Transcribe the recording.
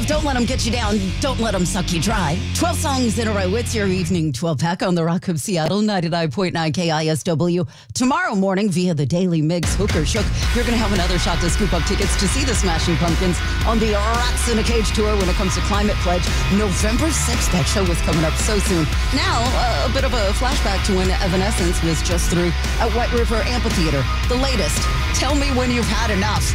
Don't let them get you down. Don't let them suck you dry. 12 songs in a row. It's your evening 12 pack on the Rock of Seattle, 99.9 KISW. Tomorrow morning, via the Daily Mix Hook or Shook, you're going to have another shot to scoop up tickets to see the Smashing Pumpkins on the Rats in a Cage tour when it comes to Climate Pledge. November 6th, that show is coming up so soon. Now, a bit of a flashback to when Evanescence was just through at White River Amphitheater. The latest, Tell Me When You've Had Enough.